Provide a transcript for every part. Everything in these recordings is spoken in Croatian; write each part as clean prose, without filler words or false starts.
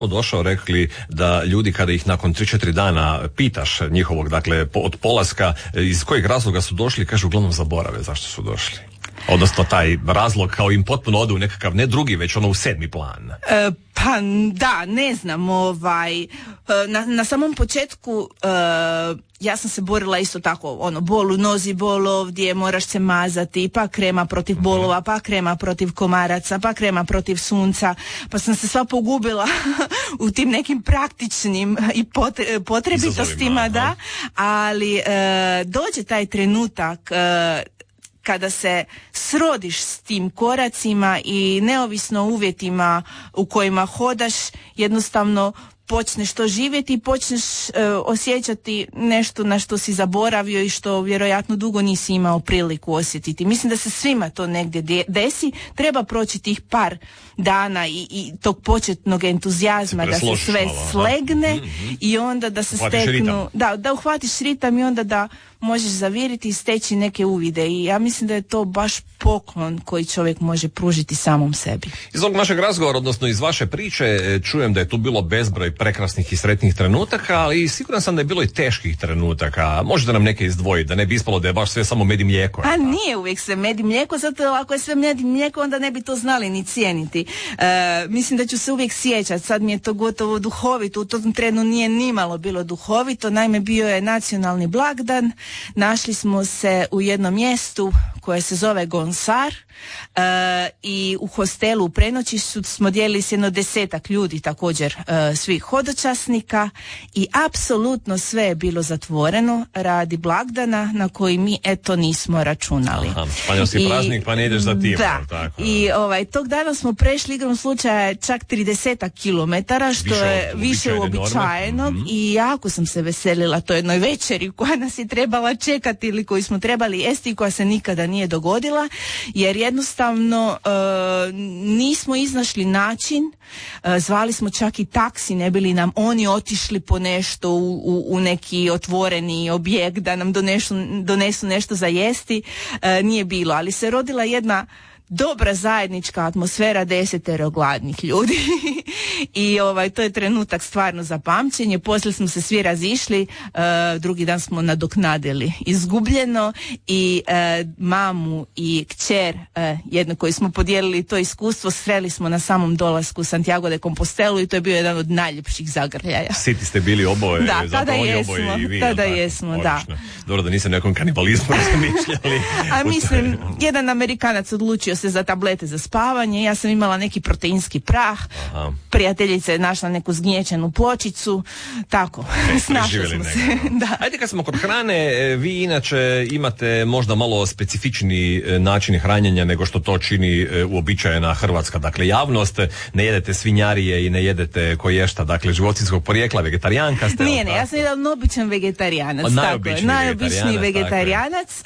došao, rekli da ljudi kada ih nakon 3-4 dana pitaš njihovog, dakle od polaska, iz kojeg razloga su došli, kažu uglavnom zaborave zašto su došli. Odnosno taj razlog kao im potpuno ode u nekakav, ne drugi, već ono u 7. plan. Pa da, ne znam, na samom početku ja sam se borila isto tako, bol u nozi, bol ovdje, moraš se mazati, pa krema protiv bolova, pa krema protiv komaraca, pa krema protiv sunca, pa sam se sva pogubila u tim nekim praktičnim i potrebitostima, da, ali dođe taj trenutak kada se srodiš s tim koracima i neovisno o uvjetima u kojima hodaš, jednostavno počneš to živjeti i počneš osjećati nešto na što si zaboravio i što vjerojatno dugo nisi imao priliku osjetiti. Mislim da se svima to negdje desi, treba proći tih par dana i tog početnog entuzijazma da se sve slegne i onda da se steknu, da uhvatiš ritam i onda da možeš zaviriti i steći neke uvide i ja mislim da je to baš poklon koji čovjek može pružiti samom sebi. Iz ovog našeg razgovora, odnosno iz vaše priče, čujem da je tu bilo bezbroj prekrasnih i sretnih trenutaka, ali siguran sam da je bilo i teških trenutaka. Možete nam neke izdvojiti, da ne bi ispalo da je baš sve samo med i mlijeko. A nije uvijek sve med i mlijeko, zato ako je sve med i mlijeko, onda ne bi to znali ni cijeniti. Mislim da ću se uvijek sjećati, sad mi je to gotovo duhovito, u tom trenu nije nimalo bilo duhovito, naime bio je nacionalni blagdan. Našli smo se u jednom mjestu koje se zove Gonsar i u hostelu u prenoćištu smo dijelili s jedno 10 ljudi, također svih hodočasnika i apsolutno sve je bilo zatvoreno radi blagdana na koji mi nismo računali. Aha, španjolski praznik pa ne ideš za tim. Da, tako. I tog dana smo prešli igrom slučaja čak 30 kilometara, što je više uobičajenog i jako sam se veselila toj jednoj večeri koja nas je trebala čekati ili koju smo trebali jesti i koja se nikada nije dogodila, jer jednostavno nismo iznašli način, zvali smo čak i taksi, ne bili nam oni otišli po nešto u neki otvoreni objekt da nam donesu nešto za jesti, nije bilo, ali se rodila jedna dobra zajednička atmosfera 10 gladnih ljudi i to je trenutak stvarno za pamćenje. Poslije smo se svi razišli, drugi dan smo nadoknadili izgubljeno i mamu i kćer jednu koju smo podijelili to iskustvo sreli smo na samom dolasku Santiago de Compostelu i to je bio jedan od najljepših zagrljaja. Siti ste bili oboje, da, tada jesmo, oboje i vi, tada jesmo, da. Dobro da nisam nekom kanibalizmu razmišljali. A mislim, jedan Amerikanac odlučio se za tablete za spavanje, ja sam imala neki proteinski prah, prijateljica je našla neku zgnječenu pločicu, tako, snašli smo se. Da. Ajde, kad smo kod hrane, vi inače imate možda malo specifični način hranjenja nego što to čini uobičajena hrvatska, dakle javnost, ne jedete svinjarije i ne jedete koješta, dakle životinjskog porijekla, vegetarijanka ste. Ne, ja sam jedan običan vegetarianac, najobičniji vegetarianac.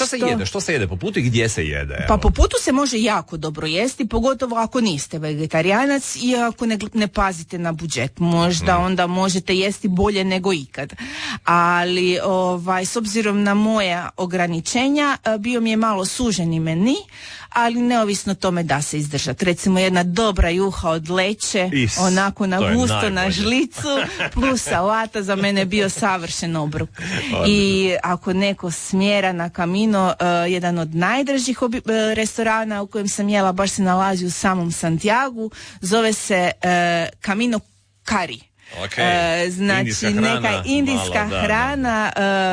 Što se jede po putu i gdje se jede? Pa po putu se može jako dobro jesti, pogotovo ako niste vegetarijanac i ako ne pazite na budžet. Možda onda možete jesti bolje nego ikad. Ali s obzirom na moja ograničenja bio mi je malo suženi meni, ali neovisno tome da se izdržati. Recimo jedna dobra juha od leće, onako na gusto, na žlicu, plus salata, za mene je bio savršen obrok. I ako neko smjera na Camino, jedan od najdražih restorana u kojem sam jela, baš se nalazi u samom Santiagu, zove se Camino Curry. Okay. Znači neka indijska hrana,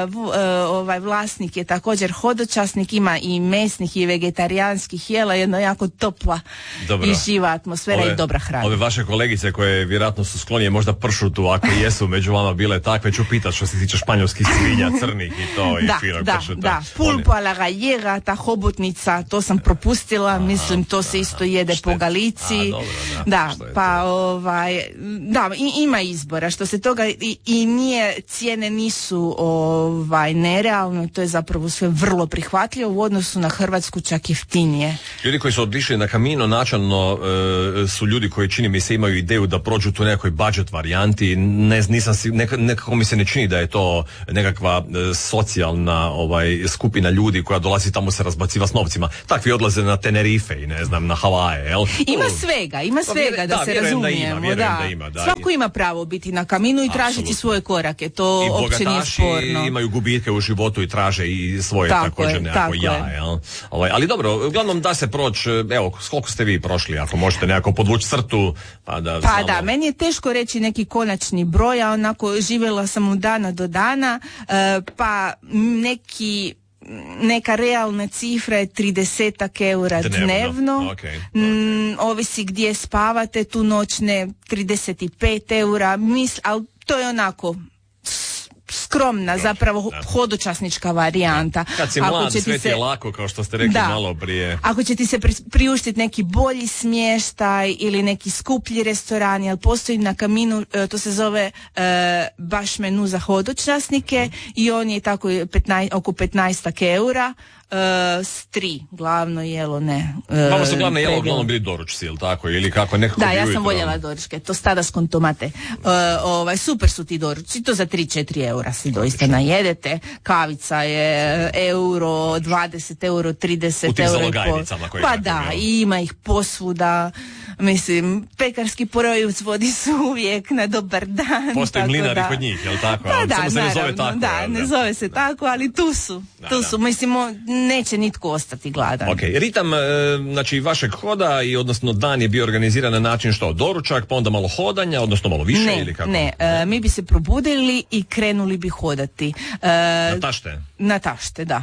vlasnik je također hodočasnik, ima i mesnih i vegetarijanskih jela, jedno jako topla i živa atmosfera i dobra hrana. Ove vaše kolegice koje vjerojatno su sklonije možda pršutu, ako jesu među vama bile takve, ću pitat što se tiče španjolskih svinja, crnih i to i finog pršuta. Da, pulpo a la gallega, ta hobotnica, to sam propustila, mislim to se isto jede po Galiciji. Dobro, da, pa ima izbora. Što se toga i nije, cijene nisu nerealne, to je zapravo sve vrlo prihvatljivo u odnosu na Hrvatsku, čak jeftinije. Ljudi koji su otišli na Camino načalno su ljudi koji, čini mi se, imaju ideju da prođu tu nekoj budget varijanti. Nekako mi se ne čini da je to nekakva socijalna skupina ljudi koja dolazi tamo se razbaciva s novcima. Takvi odlaze na Tenerife i ne znam, na Havaje, jel? Ima svega, da se razumijemo. Vjerujem da ima. Svako ima pravo biti na Caminu i tražiti svoje korake, to uopće nije sporno. I imaju gubitke u životu i traže i svoje također nekako jel? Ali dobro, uglavnom da se proći, evo, koliko ste vi prošli, ako možete nekako podvući crtu, pa da... Pa da, meni je teško reći neki konačni broj, a onako živjela sam od dana do dana, pa neka realna cifra je 30 eura dnevno. Okay. Ovisi gdje spavate tu noć, ne 35 eura, ali to je onako skromna, zapravo hodočasnička varijanta. Kad si mlad, sve ti je lako, kao što ste rekli malo prije. Ako će ti se priuštiti neki bolji smještaj ili neki skuplji restoran, jer postoji na Caminu, to se zove baš menu za hodočasnike i on je tako oko 15 eura. S 3, glavno jelo, ne. Vama su glavno jelo uglavnom bili doručci, ili tako? Ili kako nekako da, ja sam voljela doručke, tostadas con tomate. Super su ti doručci, to za 3-4 eura si doista najedete. Kavica je euro, 20 euro, 30 u tim euro. zalogajnicama koje pa da, i ima ih posvuda. Mislim, pekarski proizvodi su uvijek na dobar dan. Postoji mlinari kod njih, jel tako? Pa da, samo se naravno, ne zove tako. Da, ne zove se tako, ali tu su. Mislimo, neće nitko ostati gladan. Ok, ritam, znači, vašeg hoda i odnosno dan je bio organiziran na način što? Doručak, pa onda malo hodanja, odnosno malo više ili kako? Ne, mi bi se probudili i krenuli bi hodati. Na tašte? Na tašte, da.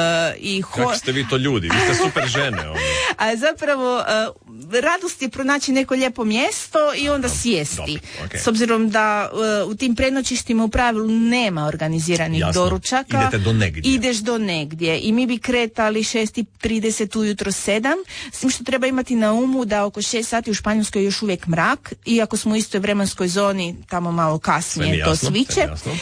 Kako ste vi to ljudi? Vi ste super žene. A zapravo, radost je pronaći neko lijepo mjesto i onda sjesti. Okay. S obzirom da u tim prenoćištima u pravilu nema organiziranih doručaka. Idete do negdje. Ideš do negdje i mi bi kretali 6:30 ujutro 7, s tim što treba imati na umu da oko 6 sati u Španjolskoj je još uvijek mrak, iako smo u istoj vremenskoj zoni, tamo malo kasnije to sviće.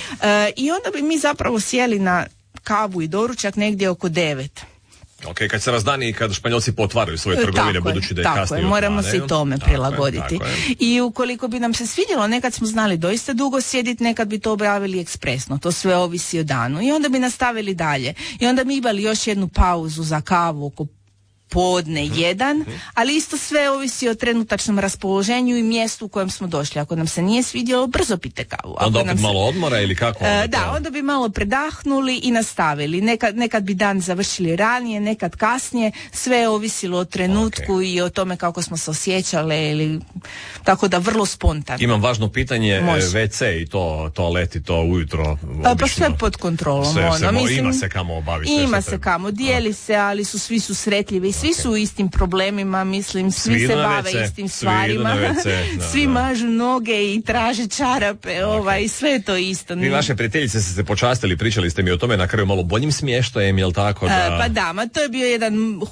I onda bi mi zapravo sjeli na kavu i doručak negdje oko 9. Ok, kad se razdani i kad Španjolci potvaraju svoje trgovine, budući da je kasnije. Tako je, moramo se i tome prilagoditi. I ukoliko bi nam se svidjelo, nekad smo znali doista dugo sjediti, nekad bi to obavili ekspresno, to sve ovisi o danu. I onda bi nastavili dalje. I onda bi imali još jednu pauzu za kavu oko podne jedan, ali isto sve ovisi o trenutačnom raspoloženju i mjestu u kojem smo došli. Ako nam se nije svidjelo, brzo pite kavu. Onda opet malo odmora ili kako? Onda bi malo predahnuli i nastavili. Nekad bi dan završili ranije, nekad kasnije, sve je ovisilo o trenutku i o tome kako smo se osjećale ili tako da vrlo spontano. Imam važno pitanje, WC i to, toalet i to ujutro. Pa sve pod kontrolom. Ima se kamo obaviti. Ima se kamo, dijeli se, ali svi su sretljivi. Svi su u istim problemima, mislim, svi se bave istim stvarima, svi mažu noge i traže čarape, i sve je to isto. Vi vaše prijateljice ste se počastili, pričali ste mi o tome na kraju malo boljim smještajem, jel tako? Pa da, to je bio jedan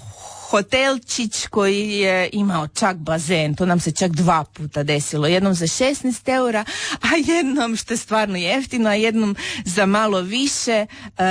hotelčić koji je imao čak bazen, to nam se čak 2 puta desilo, jednom za 16 eura, a jednom, što je stvarno jeftino, a jednom za malo više,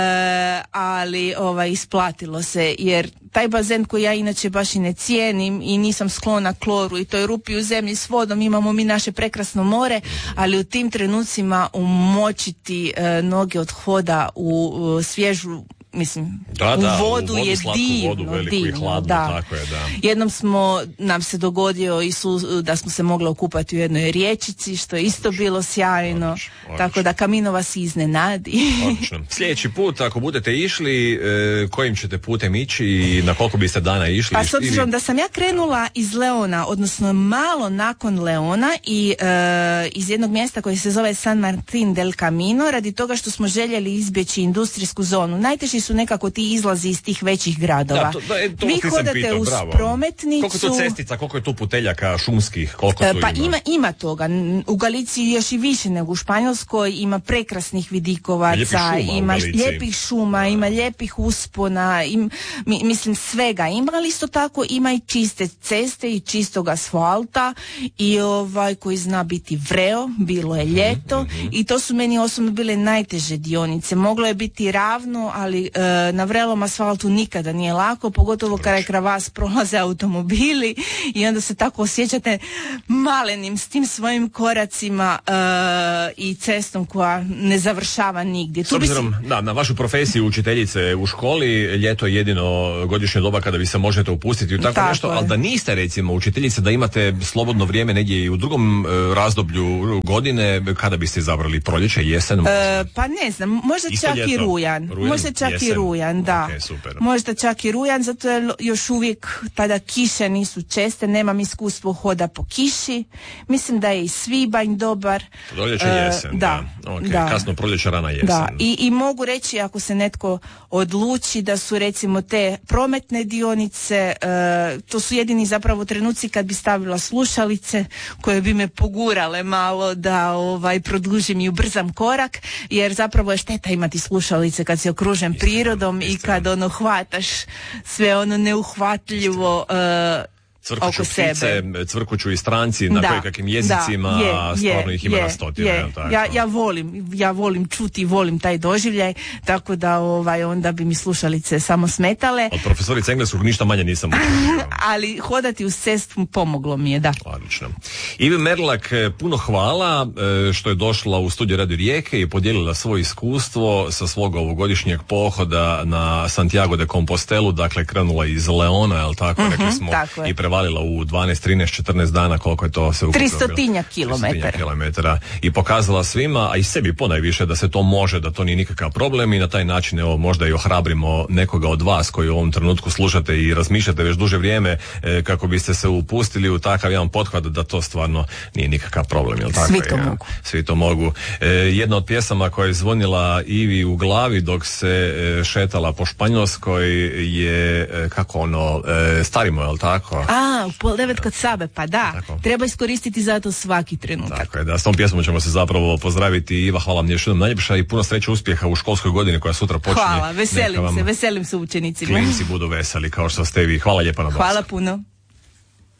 ali isplatilo se, jer taj bazen koji ja inače baš i ne cijenim i nisam sklona kloru i toj rupi u zemlji s vodom, imamo mi naše prekrasno more, ali u tim trenucima umočiti noge od hoda u svježu, mislim, u vodu je divno, hladnu, tako je, da. Jednom nam se dogodio da smo se mogli okupati u jednoj riječici, što je isto bilo sjajno, odlično. Tako da Camino vas iznenadi. Odlično. Sljedeći put, ako budete išli, kojim ćete putem ići i na koliko biste dana išli? Pa s obzirom da sam ja krenula iz Leona, odnosno malo nakon Leona i iz jednog mjesta koje se zove San Martin del Camino, radi toga što smo željeli izbjeći industrijsku zonu. Najteži su nekako ti izlazi iz tih većih gradova. Vi hodate uz prometnicu. Koliko je tu cestica, koliko je tu puteljaka šumskih, koliko tu pa ima? Ima toga. U Galiciji još i više nego u Španjolskoj. Ima prekrasnih vidikovaca, ima lijepih šuma, ima lijepih uspona, mislim svega ima, ali isto tako ima i čiste ceste i čistog asfalta i koji zna biti vreo, bilo je ljeto i to su meni osobno bile najteže dionice. Moglo je biti ravno, ali na vrelom asfaltu nikada nije lako, pogotovo kada kraj vas prolaze automobili i onda se tako osjećate malenim s tim svojim koracima i cestom koja ne završava nigdje. S obzirom na vašu profesiju učiteljice u školi, ljeto je jedino godišnje doba kada vi se možete upustiti u tako nešto, ali da niste recimo učiteljice, da imate slobodno vrijeme negdje i u drugom razdoblju godine, kada biste izabrali proljeće, jesen? Pa ne znam, možda čak i rujan. Možda čak jesen. I rujan, da. Okay, super. Možda čak i rujan, zato je još uvijek tada kiše nisu česte, nemam iskustvo hoda po kiši. Mislim da je i svibanj dobar. Proljeće, jesen, da. Okay. Da. Kasno proljeće, rana jesen. Da, i mogu reći ako se netko odluči da su recimo te prometne dionice, to su jedini zapravo trenuci kad bi stavila slušalice koje bi me pogurale malo da produžim i ubrzam korak, jer zapravo je šteta imati slušalice kad si okružen prirodom i kad hvataš sve ono neuhvatljivo cvrkuću ptice, cvrkuću i stranci na kojekakvim jezicima, stvarno ih ima na stotine. Ja volim čuti, volim taj doživljaj, tako da onda bi mi slušalice samo smetale. Od profesorice engleskog ništa manje nisam učio. Ali hodati uz cestu pomoglo mi je, da. Odlično. Ivi Merlak, puno hvala što je došla u studiju Radio Rijeke i podijelila svoje iskustvo sa svog ovogodišnjeg pohoda na Santiago de Compostelu, dakle krenula iz Leona, jel tako, rekli smo, i prevalila u 12, 13, 14 dana, koliko je to se ukupno 300 kilometara i pokazala svima, a i sebi ponajviše da se to može, da to nije nikakav problem i na taj način evo možda i ohrabrimo nekoga od vas koji u ovom trenutku slušate i razmišljate već duže vrijeme kako biste se upustili u takav jedan pothvat, da to stvarno nije nikakav problem, jel tako? Svi to mogu. Jedna od pjesama koja je zvonila Ivi u glavi dok se šetala po Španjolskoj je Starimo, jel tako? U 8:30 kod Sabe, pa da. Tako. Treba iskoristiti zato svaki trenutak. Tako je, da, s tom pjesmom ćemo se zapravo pozdraviti. Iva, hvala vam još jednom najljepša i puno sreće, uspjeha u školskoj godini koja sutra počinje. Hvala, veselim se učenicima. Klinci budu veseli kao što ste vi. Hvala lijepa na vas. Hvala puno.